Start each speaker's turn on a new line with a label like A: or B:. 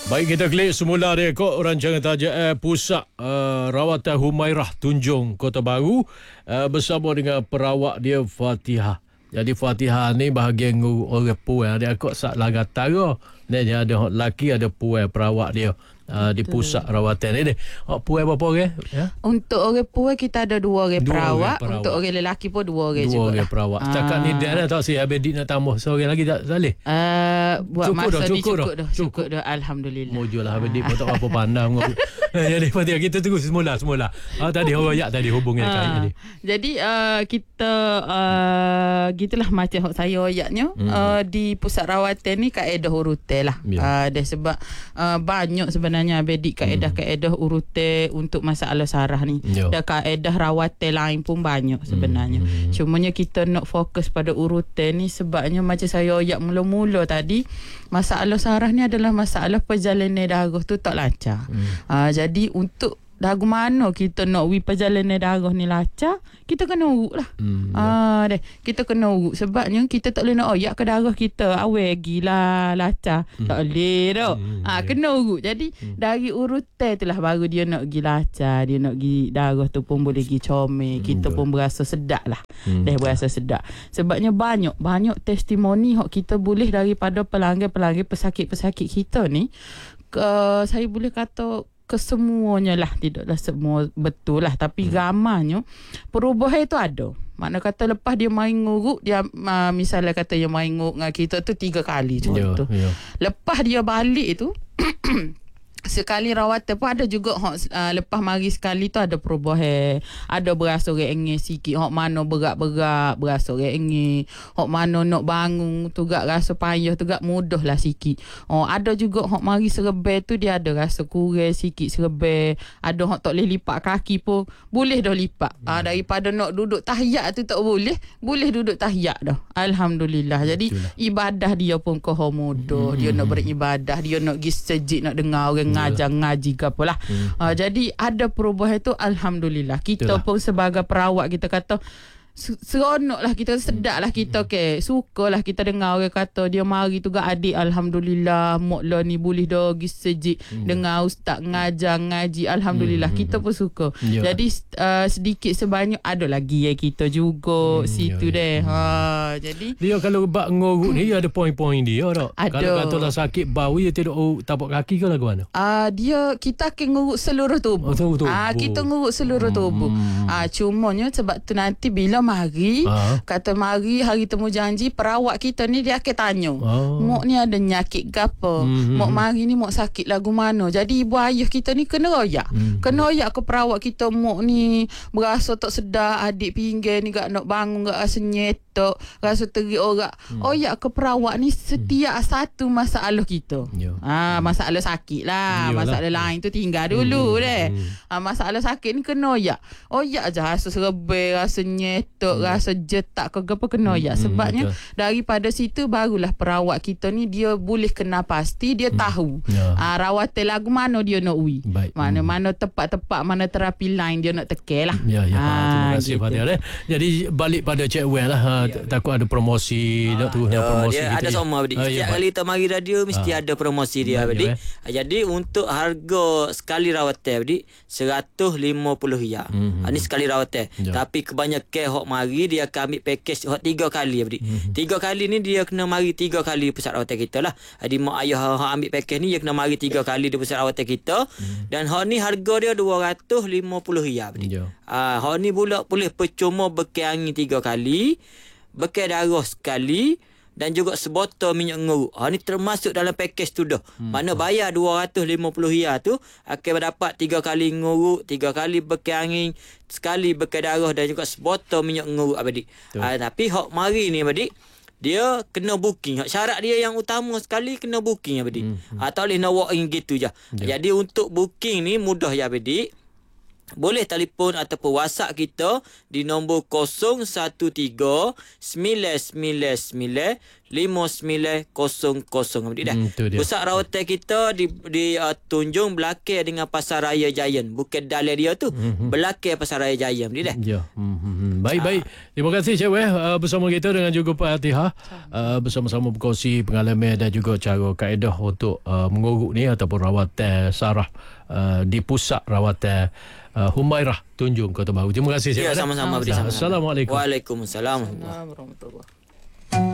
A: Baik, kita klik semula rekod rancangan taja Pusat Rawatan Humairah Tunjung Kota Baru bersama dengan perawat dia Fatihah. Jadi Fatihah ni bahagian orang puan dia kok sak lagatara. Dia ada hak lelaki, ada puan perawat dia. Di pusat rawatan ni deh. Puan berapa orang? Ya?
B: Untuk orang puan kita ada 2 orang perawat. Untuk orang lelaki pun 2 orang juga.
A: 2 orang perawat. Setakat ni dah tak si Abedik nak tambah seorang lagi tak boleh.
B: Buat
A: cukup
B: masa
A: dah,
B: ni cukup dah. Alhamdulillah.
A: Mojolah Abedik pun tak apa pandang. Jadi Fatihah kita tunggu semula. Tadi royak tadi hubungi tadi.
B: Jadi kita gitulah macam saya royaknya di pusat rawatan ni kaedah urutan lah. Dia sebab banyak sebenarnya Abedik kaedah urutan untuk masalah sarah ni. Dan kaedah rawatan lain pun banyak sebenarnya. Cumanya kita nak fokus pada urutan ni sebabnya macam saya royak mula-mula tadi, masalah sarah ni adalah masalah perjalanan darah tu tak lancar. Jadi untuk lagu mana kita nak perjalanan darah ni lancar, kita kena urut lah. Kita kena urut sebabnya kita tak boleh nak oyak ke darah kita awal gila lancar. Tak boleh tau. Kena urut. Jadi dari urutan tu lah baru dia nak pergi lancar, dia nak pergi darah tu pun boleh pergi comel. Kita pun berasa sedap lah. Berasa sedap. Sebabnya banyak testimoni hok kita boleh daripada pelanggan-pelanggan pesakit-pesakit kita ni. Saya boleh kata kesemuanya lah, tidaklah semua betul lah, tapi ramanya perubahan itu ada. Makna kata lepas dia main nguruk, dia misalnya kata dia main nguruk dengan kita tu 3 kali contoh. Lepas dia balik tu sekali rawatan pun ada juga lepas mari sekali tu ada perubahan, ada berasa rengeng sikit, hok mana berat-berat berasa rengeng, hok mana nak bangun tu gak rasa payah tu gak mudah lah sikit. Ada juga hok mari serba tu dia ada rasa kurang sikit serba, ada hok tak boleh lipat kaki pun boleh dah lipat. Daripada nak duduk tahiyat tu tak boleh duduk tahiyat dah. Alhamdulillah. Jadi ibadah dia pun mudah, dia nak beribadah, dia nak pergi sejid, nak dengar orang ngaji ke apalah. Jadi ada perubahan tu alhamdulillah. Kita pun sebagai perawat kita kata seronok lah, kita sedap lah, kita sukalah kita dengar orang kata dia mari tu gak adik alhamdulillah mak lah ni boleh dah pergi sejid dengar ustaz ngajar ngaji alhamdulillah. Kita pun suka. Jadi sedikit sebanyak ada lagi kita juga situ deh. Jadi
A: dia kalau bak ngoruk ni ada poin-poin dia tak? Kalau katalah sakit bau dia tidak tapak kaki ke lagu mana?
B: Dia kita akan nguruk seluruh tubuh. Kita nguruk seluruh tubuh. Cumanya sebab tu nanti bila mari kata mari hari temu janji, perawat kita ni dia akan tanya mak ni ada nyakit ke apa, mak mari ni mak sakit lagu mana. Jadi ibu ayah kita ni kena royak ke perawat kita, mak ni berasa tak sedar, adik pinggir ni gak nak bangun gak rasa nyetok, rasa terik orang. Royak ke perawat ni setiap satu masalah kita. Masalah sakit lah. Masalah lain tu tinggal dulu deh. Masalah sakit ni kena royak je rasa serba, rasa nyetok, rasa jetak ke apa kena royak. Sebabnya daripada situ barulah perawat kita ni dia boleh kena pasti, dia tahu rawatan lagu mana dia nak mana tepat-tepat, mana terapi lain dia nak tekan lah.
A: Terima kasih Fatihah. Jadi balik pada Cik Wen lah. Takut ada promosi, nak terus promosi
C: dia ada sama Abedik. Setiap kali kita mari radio mesti ada promosi dia Abedik. Jadi untuk harga sekali rawatan Abedik RM150. Ni sekali rawatan. Tapi kebanyakan hok mari dia akan ambil package hok 3 kali Abedik. 3 kali ni dia kena mari 3 kali pusat rawatan kita lah. Jadi mak ayah hok ambil package ni dia kena mari 3 kali di pusat rawatan kita. Dan hok ni harga dia RM250 Abedik. Hok ni pula boleh percuma bekal angin 3 kali, bekal darah sekali, dan juga sebotol minyak nguruk. Ni termasuk dalam package tu dah. Mana bayar RM250 tu akan dapat 3 kali nguruk, 3 kali bekal angin, sekali bekal darah dan juga sebotol minyak nguruk Abedik. Tapi hok mari ni Abedik, dia kena booking. Syarat dia yang utama sekali kena booking Abedik. Tak boleh nak walk in gitu je. Jadi untuk booking ni mudah ya Abedik. Boleh telefon ataupun WhatsApp kita di nombor 013 999 5900 dah.
A: tu dia.
C: Pusat rawatan kita di Tunjung belakang dengan Pasar Raya Giant. Bukan dalam dia tu. Belakang Pasar Raya Giant dah.
A: Ya. Baik. Terima kasih Cik Weh bersama kita dengan juga Pak Fatihah bersama-sama berkongsi pengalaman dan juga cara kaedah untuk menguruk ni ataupun rawatan saraf di pusat rawatan Humairah Tunjung Kota Baru. Terima kasih Cik
C: Ya,
A: Weh.
C: sama-sama.
A: Assalamualaikum.
C: Waalaikumsalam.
B: Warahmatullahi